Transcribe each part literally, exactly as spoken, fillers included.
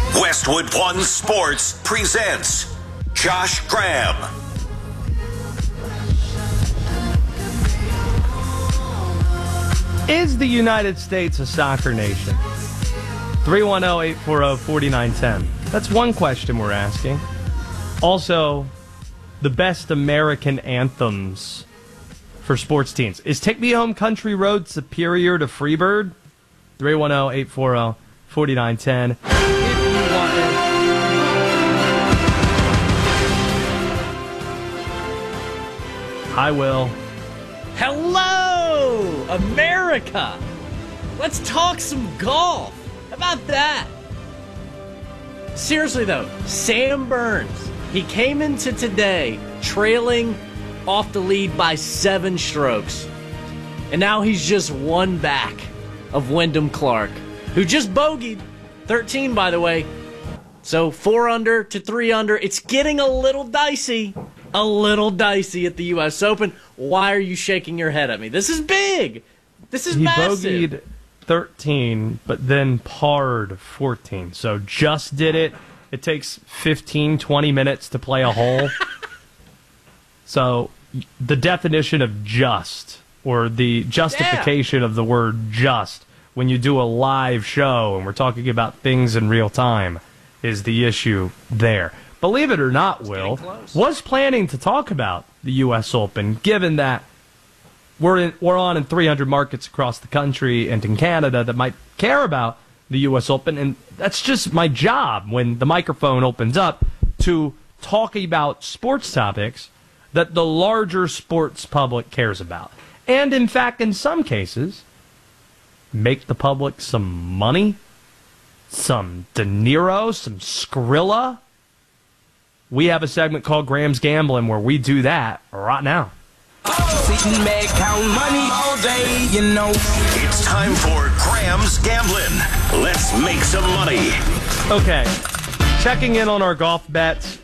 Westwood One Sports presents Josh Graham. Is the United States a soccer nation? three one zero, eight four zero, four nine one zero. That's one question we're asking. Also, the best American anthems for sports teams. Is Take Me Home Country Road superior to Freebird? three one zero, eight four zero, four nine one zero. If you want it. Hi, Will. Hello, America! Let's talk some golf. How about that? Seriously, though, Sam Burns, he came into today trailing off the lead by seven strokes. And now he's just one back of Wyndham Clark, who just bogeyed. thirteen, by the way. So four under to three under. It's getting a little dicey. A little dicey at the U S Open. Why are you shaking your head at me? This is big. This is he massive. He bogeyed thirteen, but then parred fourteen. So just did it. It takes fifteen, twenty minutes to play a hole. So the definition of just, or the justification yeah. of the word just, when you do a live show and we're talking about things in real time, is the issue there. Believe it or not, Will, was planning to talk about the U S Open, given that we're in, we're on in three hundred markets across the country and in Canada that might care about the U S Open, and that's just my job when the microphone opens up, to talk about sports topics that the larger sports public cares about. And in fact, in some cases, make the public some money, some De Niro, some Skrilla. We have a segment called Graham's Gambling where we do that right now. It's time for Graham's Gambling. Let's make some money. Okay, checking in on our golf bets.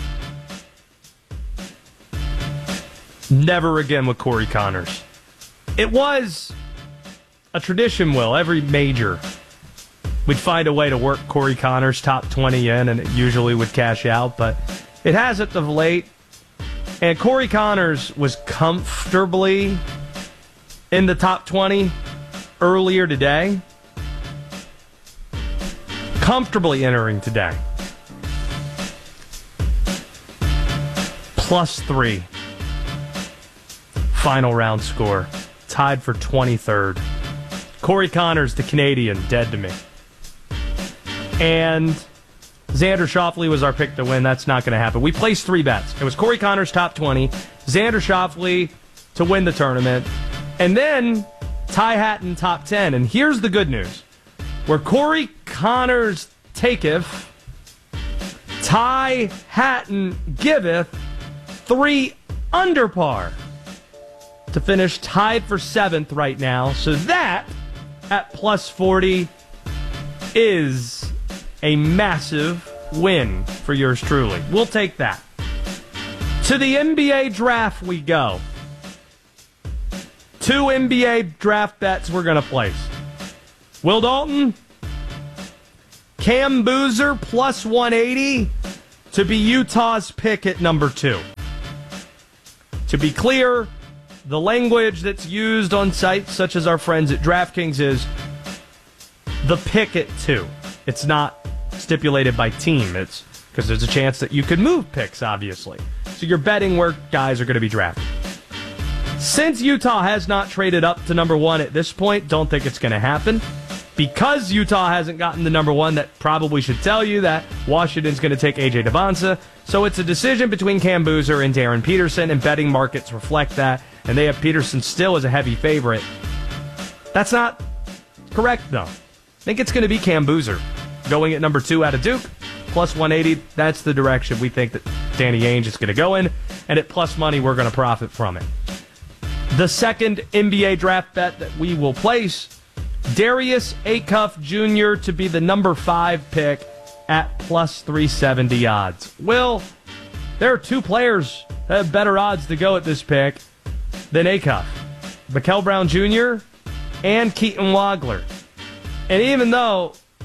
Never again with Corey Connors. It was a tradition, Will, every major, we'd find a way to work Corey Connors top twenty in, and it usually would cash out, but it hasn't of late. And Corey Connors was comfortably in the top twenty earlier today. Comfortably entering today. Plus three. Final round score. Tied for twenty-third. Corey Connors, the Canadian, dead to me. And Xander Schauffele was our pick to win. That's not going to happen. We placed three bets. It was Corey Connors top twenty, Xander Schauffele to win the tournament, and then Ty Hatton top ten. And here's the good news. Where Corey Connors taketh, Ty Hatton giveth, three under par to finish tied for seventh right now. So that, at plus forty, is a massive win for yours truly. We'll take that. To the N B A draft we go. Two N B A draft bets we're going to place. Will Dalton, Cam Boozer plus one eighty to be Utah's pick at number two. To be clear, the language that's used on sites such as our friends at DraftKings is the pick at two. It's not stipulated by team. It's because there's a chance that you could move picks, obviously. So you're betting where guys are going to be drafted. Since Utah has not traded up to number one at this point, don't think it's going to happen. Because Utah hasn't gotten the number one, that probably should tell you that Washington's going to take A J Devonta. So it's a decision between Cam Boozer and Darren Peterson, and betting markets reflect that, and they have Peterson still as a heavy favorite. That's not correct, though. I think it's going to be Cam Boozer going at number two out of Duke, plus one eighty. That's the direction we think that Danny Ainge is going to go in, and at plus money, we're going to profit from it. The second N B A draft bet that we will place, Darius Acuff Junior to be the number five pick at plus three seventy odds. Will, there are two players that have better odds to go at this pick than Acuff. Mikel Brown Junior and Keaton Wagler. And even though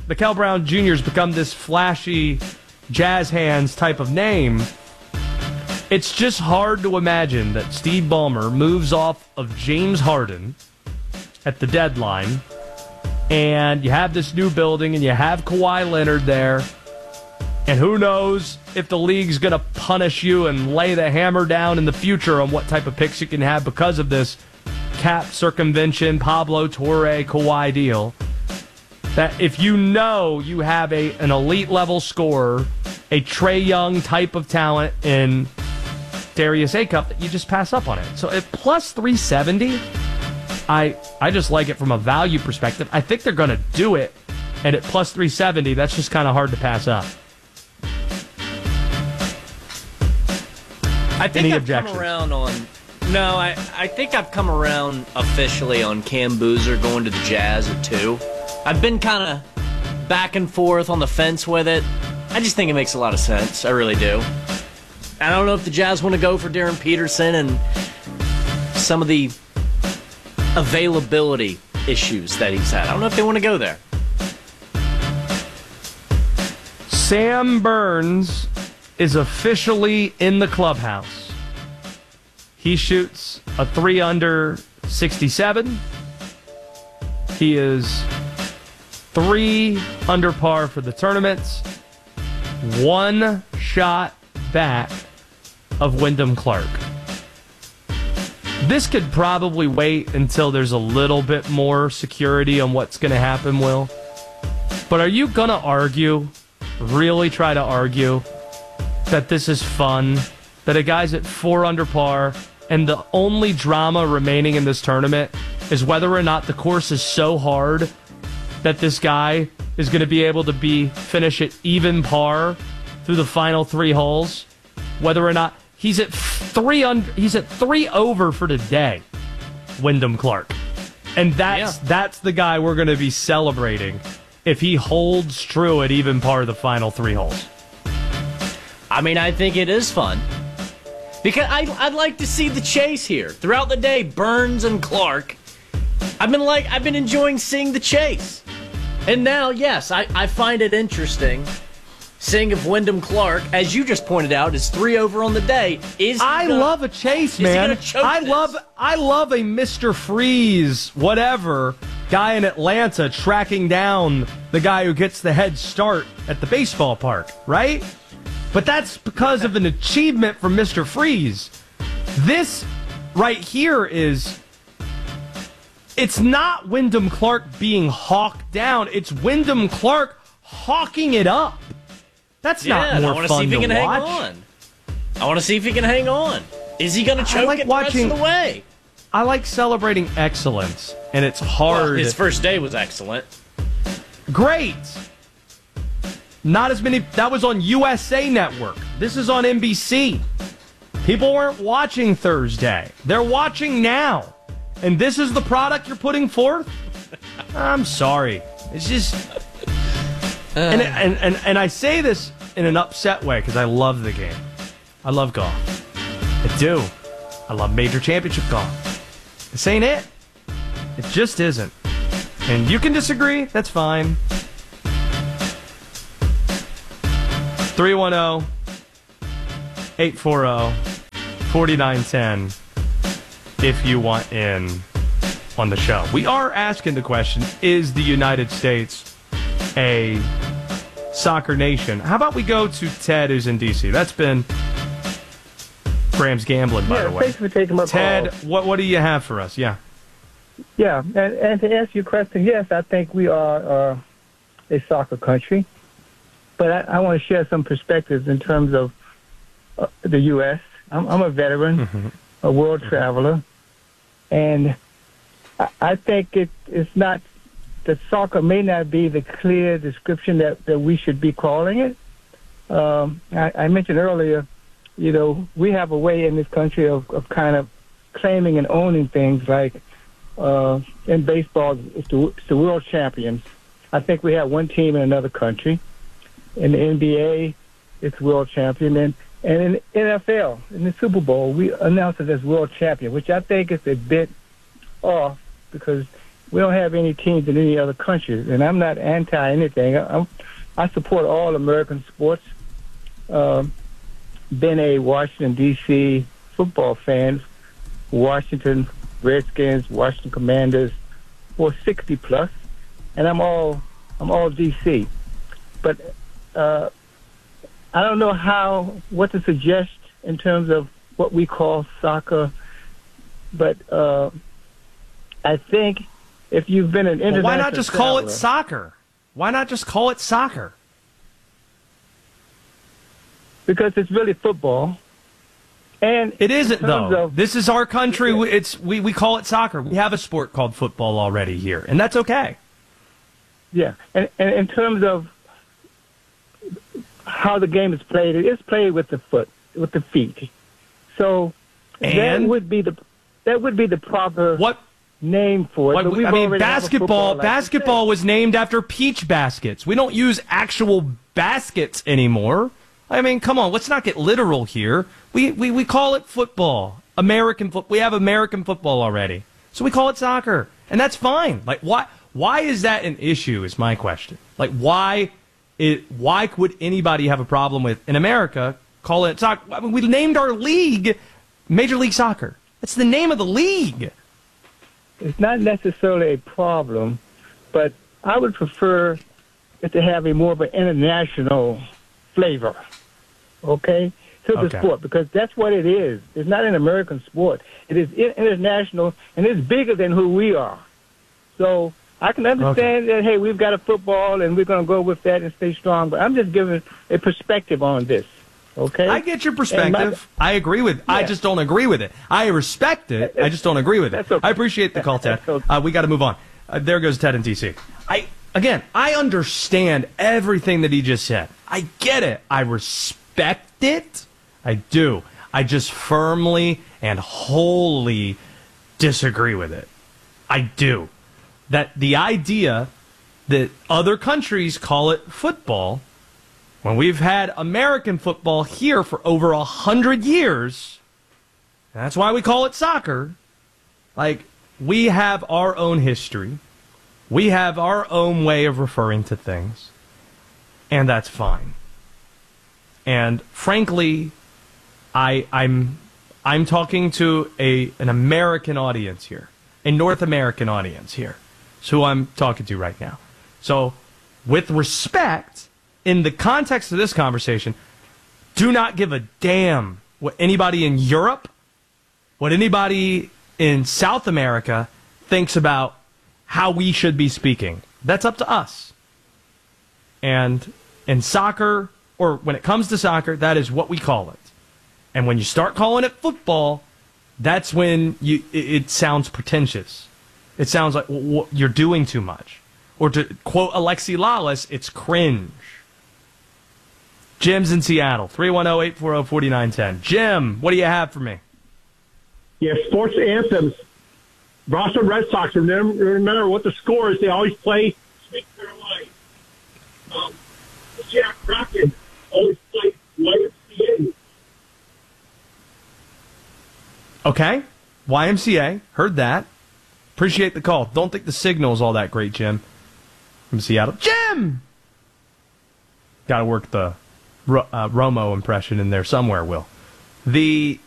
Mikael Brown Junior has become this flashy jazz hands type of name. It's just hard to imagine that Steve Ballmer moves off of James Harden at the deadline, and you have this new building, and you have Kawhi Leonard there, and who knows if the league's going to punish you and lay the hammer down in the future on what type of picks you can have because of this cap circumvention, Pablo Torre, Kawhi deal. That if you know you have a an elite level scorer, a Trae Young type of talent in Darius Acup, that you just pass up on it. So at plus three seventy, I I just like it from a value perspective. I think they're going to do it, and at plus three seventy, that's just kind of hard to pass up. I think Any I've objections? come around on. No, I, I think I've come around officially on Cam Boozer going to the Jazz at two. I've been kind of back and forth on the fence with it. I just think it makes a lot of sense. I really do. I don't know if the Jazz want to go for Darren Peterson and some of the availability issues that he's had. I don't know if they want to go there. Sam Burns is officially in the clubhouse. He shoots a three under sixty-seven. He is three under par for the tournament. One shot back of Wyndham Clark. This could probably wait until there's a little bit more security on what's going to happen, Will. But are you going to argue, really try to argue, that this is fun, that a guy's at four under par, and the only drama remaining in this tournament is whether or not the course is so hard that this guy is going to be able to be finish at even par through the final three holes, whether or not he's at three under, he's at three over for today, Wyndham Clark, and that's Yeah. that's the guy we're going to be celebrating if he holds true at even par the final three holes. I mean, I think it is fun. Because I, I'd like to see the chase here. Throughout the day, Burns and Clark. I've been like I've been enjoying seeing the chase. And now, yes, I, I find it interesting seeing if Wyndham Clark, as you just pointed out, is three over on the day. Is he I gonna, love a chase, he man. gonna choke I this? love I love a Mister Freeze, whatever, guy in Atlanta tracking down the guy who gets the head start at the baseball park, right? But that's because of an achievement from Mister Freeze. This right here is, it's not Wyndham Clark being hawked down. It's Wyndham Clark hawking it up. That's Yeah, not and I more want to see fun if he to can watch. hang on. I want to see if he can hang on. Is he going to choke like it watching- the rest of the way? I like celebrating excellence, and it's hard. Well, his first day was excellent. Great. Not as many. That was on U S A Network. This is on N B C. People weren't watching Thursday. They're watching now. And this is the product you're putting forth? I'm sorry. It's just... And, and, and, and I say this in an upset way because I love the game. I love golf. I do. I love major championship golf. This ain't it. It just isn't. And you can disagree. That's fine. three one zero, eight four zero, four nine one zero if you want in on the show. We are asking the question, is the United States a soccer nation? How about we go to Ted, who's in D C? That's been Graham's Gambling, by yeah, the way. thanks for taking my Ted, call. what, what do you have for us? Yeah. Yeah, and, and to answer your question, yes, I think we are uh, a soccer country. But I, I want to share some perspectives in terms of uh, the U S I'm, I'm a veteran, Mm-hmm. a world traveler, and I, I think it, it's not, that soccer may not be the clear description that, that we should be calling it. Um, I, I mentioned earlier, you know, we have a way in this country of, of kind of claiming and owning things like uh, in baseball, it's the, it's the world champions. I think we have one team in another country. In the N B A, it's world champion. And, and in N F L, in the Super Bowl, we announce it as world champion, which I think is a bit off because we don't have any teams in any other countries, and I'm not anti anything. I'm, I support all American sports. Um, been a Washington D C football fan, Washington Redskins, Washington Commanders, for sixty plus, and I'm all I'm all D C. But uh, I don't know how what to suggest in terms of what we call soccer. But uh, I think if you've been an international well, why not just call it traveler, soccer? Why not just call it soccer? because it's really football. And it isn't, though. Of, this is our country. It's we, we call it soccer. We have a sport called football already here, and that's okay. Yeah, and, and in terms of how the game is played, it is played with the foot, with the feet. So and that would be the that would be the proper what name for it. What, but we've I mean, already have a basketball. football, like basketball was named after peach baskets. We don't use actual baskets anymore. I mean, come on, let's not get literal here. We we, we call it football. American foot. We have American football already, so we call it soccer, and that's fine. Like, why why is that an issue? Is my question. Like, why it why would anybody have a problem with in America calling it soccer? I mean, we named our league Major League Soccer. That's the name of the league. It's not necessarily a problem, but I would prefer it to have a more of an international flavor. Okay, to the okay. sport, because that's what it is. It's not an American sport. It is international, and it's bigger than who we are. So I can understand okay. that, hey, we've got a football, and we're going to go with that and stay strong. But I'm just giving a perspective on this. Okay, I get your perspective. My, I agree with. Yeah. I just don't agree with it. I respect it. I just don't agree with it. Okay. I appreciate the call, Ted. Okay. Uh, we got to move on. Uh, there goes Ted in D C. I again, I understand everything that he just said. I get it. I respect it. I do. I just firmly and wholly disagree with it. I do. That the idea that other countries call it football, when we've had American football here for over a hundred years, that's why we call it soccer. Like, we have our own history. We have our own way of referring to things. And that's fine. And frankly, I, I'm I'm talking to a an American audience here, a North American audience here. It's who I'm talking to right now. So, with respect, in the context of this conversation, do not give a damn what anybody in Europe, what anybody in South America thinks about how we should be speaking. That's up to us. And in soccer, or when it comes to soccer, that is what we call it. And when you start calling it football, that's when you it, it sounds pretentious. It sounds like well, you're doing too much. Or to quote Alexi Lalas, it's cringe. Jim's in Seattle, three one zero, eight four zero, four nine one zero. Jim, what do you have for me? Yeah, sports anthems. Boston Red Sox, remember, remember what the score is. They always play Sweet Caroline. Um, Jack Crockett always played Y M C A. Okay, Y M C A, heard that. Appreciate the call. Don't think the signal is all that great, Jim. From Seattle. Jim! Got to work the uh, Romo impression in there somewhere, Will. The...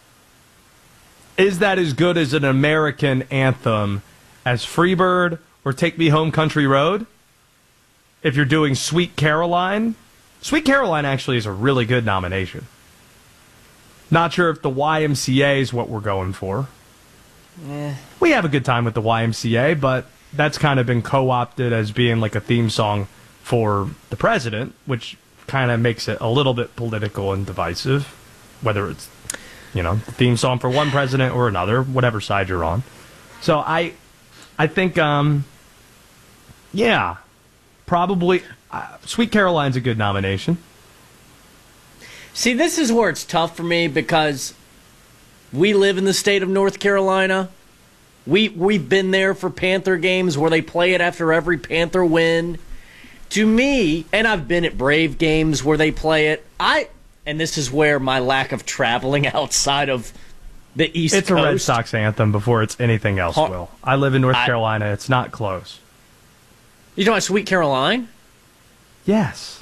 Is that as good as an American anthem as Freebird or Take Me Home Country Road? If you're doing Sweet Caroline? Sweet Caroline actually is a really good nomination. Not sure if the Y M C A is what we're going for. Eh. We have a good time with the Y M C A, but that's kind of been co-opted as being like a theme song for the president, which kind of makes it a little bit political and divisive, whether it's, you know, the theme song for one president or another, whatever side you're on. So I I think, um, yeah, probably uh, Sweet Caroline's a good nomination. See, this is where it's tough for me because we live in the state of North Carolina. We, we've been there for Panther games where they play it after every Panther win. To me, and I've been at Brave games where they play it, I... And this is where my lack of traveling outside of the East It's Coast. a Red Sox anthem before it's anything else, Huh. Will. I live in North I- Carolina. It's not close. You talking about Sweet Caroline? Yes.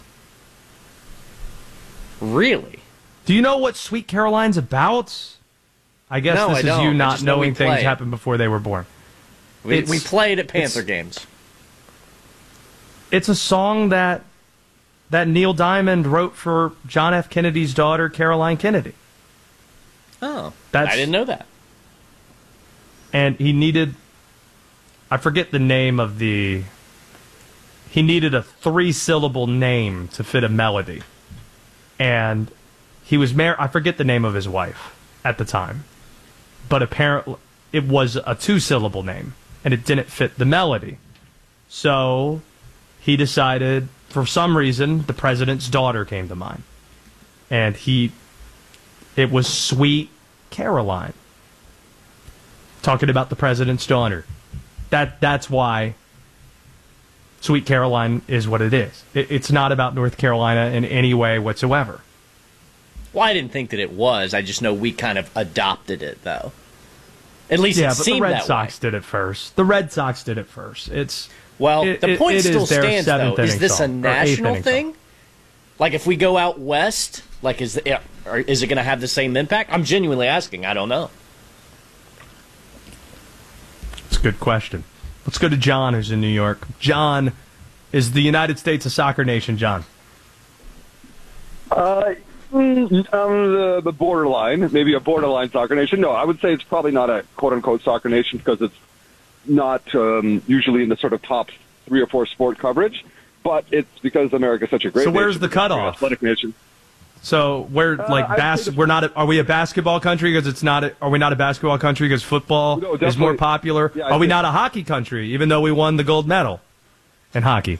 Really? Do you know what Sweet Caroline's about? I guess No, this I is don't. you I not just know we knowing things play it. happened before they were born. We, It's- we played at Panther it's- games. It's a song that that Neil Diamond wrote for John F. Kennedy's daughter, Caroline Kennedy. Oh, That's- I didn't know that. And he needed, I forget the name of the, he needed a three-syllable name to fit a melody. And he was married, I forget the name of his wife at the time. But apparently it was a two-syllable name, and it didn't fit the melody. So he decided, for some reason, the president's daughter came to mind. And he, it was Sweet Caroline. Talking about the president's daughter. That That's why Sweet Caroline is what it is. It, it's not about North Carolina in any way whatsoever. Well, I didn't think that it was. I just know we kind of adopted it, though. At least Yeah, it but the seemed Red that Sox way. did it first. The Red Sox did it first. It's Well, it- the it- point it still is their stands, though. seventh Is inning this song, a or eighth national inning song. thing? Like, if we go out west, like, is the, or is it going to have the same impact? I'm genuinely asking. I don't know. It's a good question. Let's go to John, who's in New York. John, is the United States a soccer nation, John? Uh, mm, um, the, the borderline, maybe a borderline soccer nation. No, I would say it's probably not a quote-unquote soccer nation because it's not um, usually in the sort of top three or four sport coverage, but it's because America's such a great So where's nation, the because we're an cutoff? athletic nation. So we're like I'd bas- say the- we're not. A, are we a basketball country because it's not? A, are we not a basketball country because football No, is definitely. more popular? Yeah, I are we think- not a hockey country even though we won the gold medal in hockey?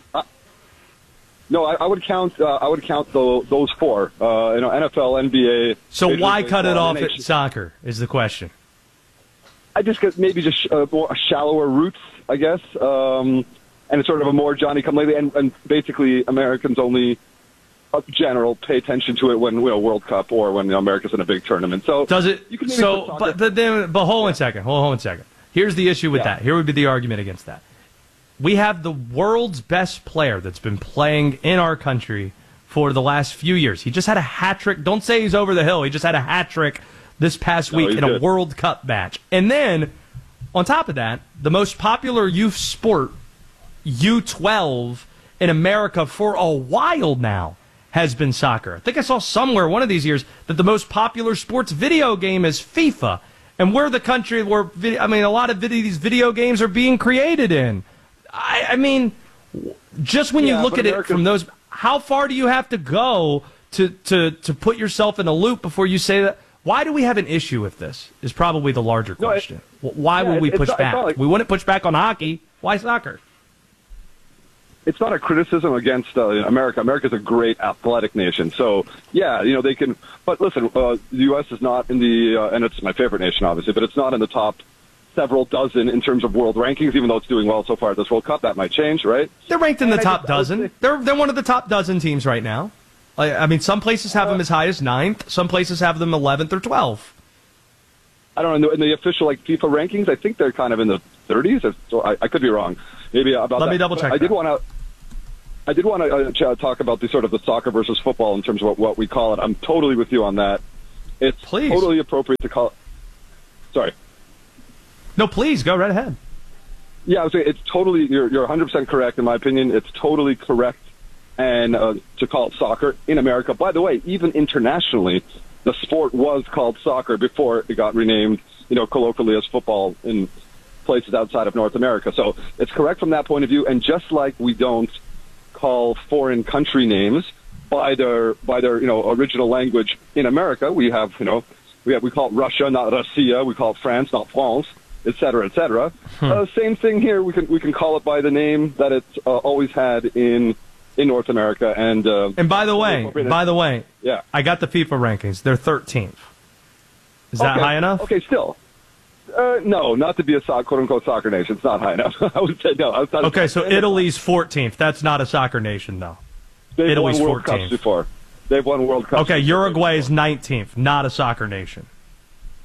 No, I, I would count. Uh, I would count the, those four. Uh, you know, N F L, N B A. So Major why League cut it Baseball, off N at H L. soccer? Is the question. I just get maybe just uh, more shallower roots, I guess, um, and it's sort of a more Johnny come lately, and, and basically Americans only, uh, general, pay attention to it when you know World Cup or when you know, America's in a big tournament. So Does it? You can maybe So, put soccer- but, but then, but hold on a second. Hold on a second. Here's the issue with Yeah. that. Here would be the argument against that. We have the world's best player that's been playing in our country for the last few years. He just had a hat trick. Don't say he's over the hill. He just had a hat trick this past No, week he's in a good. World Cup match. And then, on top of that, the most popular youth sport, U twelve, in America for a while now has been soccer. I think I saw somewhere one of these years that the most popular sports video game is FIFA. And we're the country where, vid- I mean, a lot of vid- these video games are being created in. I, I mean, just when you Yeah, look but at it America's- from those, how far do you have to go to, to, to put yourself in a loop before you say that? Why do we have an issue with this is probably the larger No, it- question. W Why yeah, would we it's push not- it's back? not like- we wouldn't push back on hockey. Why soccer? it's not a criticism against uh, America. America's a great athletic nation. So, yeah, you know, they can. But listen, uh, the U S is not in the, uh, and it's my favorite nation, obviously, but it's not in the top several dozen in terms of world rankings, even though it's doing well so far at this World Cup. That might change, right? They're ranked in And the I top just- I would dozen. say- They're they're one of the top dozen teams right now. I, I mean, some places have them as high as ninth. Some places have them eleventh or twelfth. I don't know. In the, in the official like FIFA rankings, I think they're kind of in the thirties. So I, I could be wrong. Maybe about Let that. me double But check I did that. want to. I did want to uh, ch- talk about the sort of the soccer versus football in terms of what, what we call it. I'm totally with you on that. It's Please. totally appropriate to call. Sorry. No, please go right ahead. Yeah, I was saying it's totally. You're you're one hundred percent correct in my opinion. It's totally correct, and uh, to call it soccer in America. By the way, even internationally, the sport was called soccer before it got renamed, you know, colloquially as football in places outside of North America. So it's correct from that point of view. And just like we don't call foreign country names by their by their you know original language in America, we have you know we have we call it Russia, not Russia. We call it France, not France, et cetera, et cetera. Hmm. Uh, same thing here. We can we can call it by the name that it's uh, always had in in North America. And uh, And by the way, by the way, yeah, I got the FIFA rankings. They're thirteenth. Is that Okay. high enough? Okay, still. Uh, no, not to be a so- quote-unquote soccer nation. It's not high enough. I would say no. Outside of- Okay, so Italy's fourteenth. That's not a soccer nation, though. They've Italy's won World fourteenth. Cups before. They've won World Cups. Okay, before. Uruguay is nineteenth. Not a soccer nation.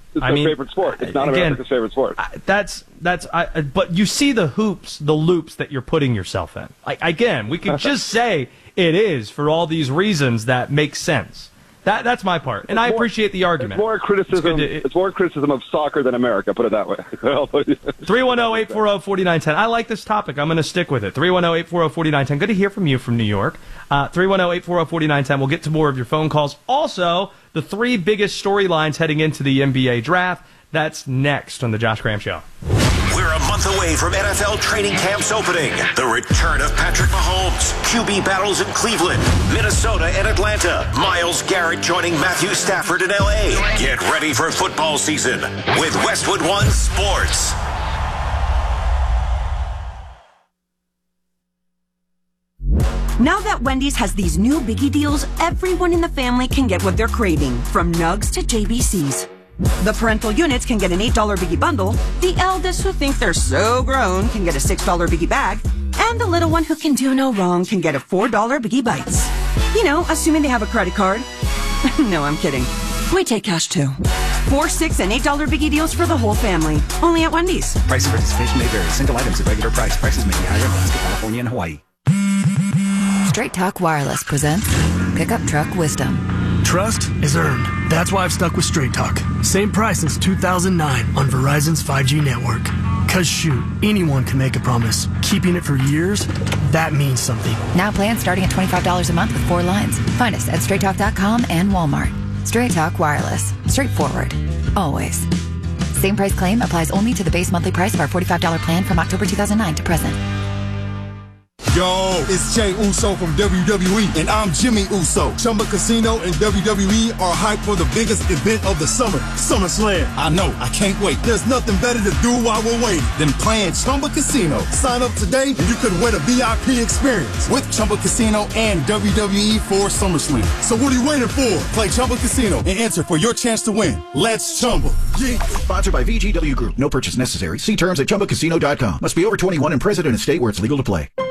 It's I their mean, favorite sport. It's not again, America's favorite sport. I, that's that's. I, but you see the hoops, the loops that you're putting yourself in. Like again, we could just say it is for all these reasons that make sense. That that's my part, and it's I more, appreciate the argument. It's more criticism. It's, to, it, it's more criticism of soccer than America. Put it that way. three one zero, eight four zero, four nine one zero. I like this topic. I'm going to stick with it. three one zero, eight four zero, four nine one zero. Good to hear from you from New York. Uh, three one zero, eight four zero, four nine one zero. We'll get to more of your phone calls. Also, the three biggest storylines heading into the N B A draft. That's next on the Josh Graham Show. We're a month away from N F L training camps opening. The return of Patrick Mahomes, Q B battles in Cleveland, Minnesota, and Atlanta. Myles Garrett joining Matthew Stafford in L A. Get ready for football season with Westwood One Sports. Now that Wendy's has these new biggie deals, everyone in the family can get what they're craving, from nugs to J B Cs. The parental units can get an eight dollar biggie bundle, the eldest who think they're so grown can get a six dollar biggie bag, and the little one who can do no wrong can get a four dollar biggie bites. You know, assuming they have a credit card. No, I'm kidding. We take cash too. Four, six, and eight dollar biggie deals for the whole family. Only at Wendy's. Price of participation may vary. Single items at regular price. Prices may be higher in Alaska, California, and Hawaii. Straight Talk Wireless presents Pickup Truck Wisdom. Trust is earned. That's why I've stuck with Straight Talk. Same price since two thousand nine on Verizon's five G network. Cause shoot, anyone can make a promise. Keeping it for years, that means something. Now plans starting at twenty-five dollars a month with four lines. Find us at straight talk dot com and Walmart. Straight Talk Wireless. Straightforward. Always. Same price claim applies only to the base monthly price of our forty-five dollar plan from October two thousand nine to present. Yo, it's Jay Uso from W W E, and I'm Jimmy Uso. Chumba Casino and W W E are hyped for the biggest event of the summer, SummerSlam. I know, I can't wait. There's nothing better to do while we're waiting than playing Chumba Casino. Sign up today, and you could win a V I P experience with Chumba Casino and W W E for SummerSlam. So what are you waiting for? Play Chumba Casino and enter for your chance to win. Let's Chumba. Yeah. Sponsored by V G W Group. No purchase necessary. See terms at chumba casino dot com. Must be over twenty-one and present in a state where it's legal to play.